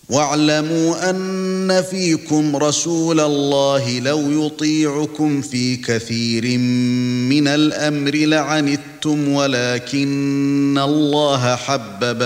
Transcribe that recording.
واعلموا أن فيكم رسول الله لو يطيعكم في كثير من الأمر لعنتم ولكن الله حبب